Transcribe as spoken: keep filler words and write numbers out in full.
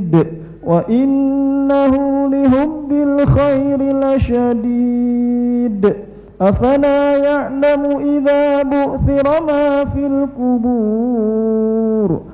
مريد وإنه لحب الخير لشديد أفلا يعلم إذا بعثر ما في القبور